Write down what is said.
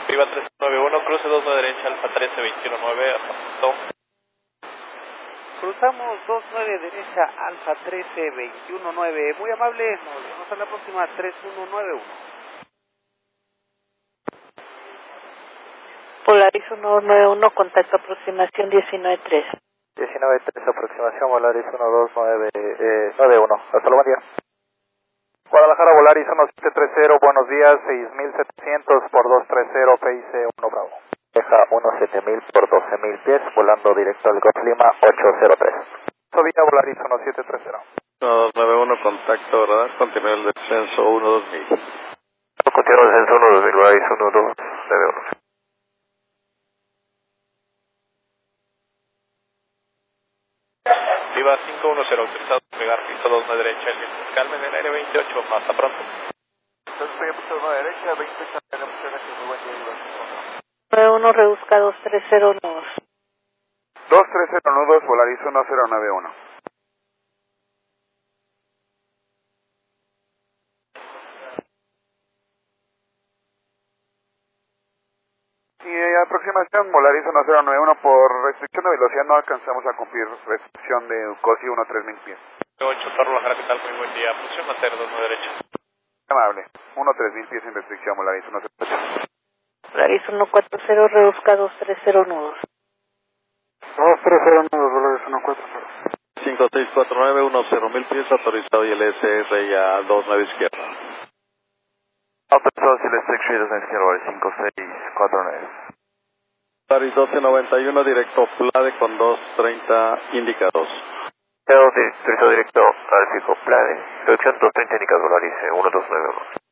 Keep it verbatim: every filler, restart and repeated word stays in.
Viva tres nueve uno, cruce dos nueve derecha, Alfa trece veintiuno nueve, hasta punto. Cruzamos dos nueve derecha, Alfa trece veintiuno nueve. Muy amable, nos vemos a la próxima, tres uno nueve uno. Polaris uno nueve uno, contacto aproximación diecinueve tres. diecinueve tres, aproximación Volaris uno dos nueve uno. Hasta luego, buen día. Guadalajara, Volaris uno siete tres cero, buenos días, seis mil setecientos por dos tres cero, P I C uno Bravo. Deja uno siete mil por doce mil pies, volando directo al Golf Lima ocho cero tres. Sovía, Volaris uno siete tres cero. uno dos nueve uno, contacto radar, continúa el descenso uno dos mil. Continúa el descenso uno dos mil, Volaris uno dos nueve uno. Viva cinco uno cero, autorizado a pegar piso dos nueve derecha, el viento calmen en aire veintiocho, hasta pronto. Entonces pegué piso nueve derecha, veintiocho, muy buen día. nueve uno, reduzca dos tres cero nudos. dos tres cero nudos, Volaris uno cero nueve uno. Y aproximación Volaris uno cero nueve uno, por restricción de velocidad no alcanzamos a cumplir restricción de COSI uno tres mil pies. ocho, Torre Guadalajara, ¿qué tal? Muy buen día. Función Mater dos nueve derecha. Amable, uno tres mil pies sin restricción, Volaris uno cero nueve uno. Polaris uno cuatro cero, reduzca dos tres cero nudos. dos tres cero nudos, Volaris uno cuatro cero. cinco seis cuatro nueve, uno cero mil pies, autorizado y el S R ya dos nueve izquierda. Autorizado Celeste X dos izquierda, Volaris cinco seis cuatro nueve. Polaris doce noventa y uno, directo Plade con dos treinta, indica dos. Autorizado directo al fijo Plade, dirección dos treinta, indica Volaris uno dos nueve uno.